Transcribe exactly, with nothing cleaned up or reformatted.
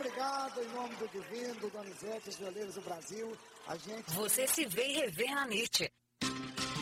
obrigado em nome do Divino, do Donizete, dos Violeiros do Brasil. A gente... Você se vê e revê na N I T.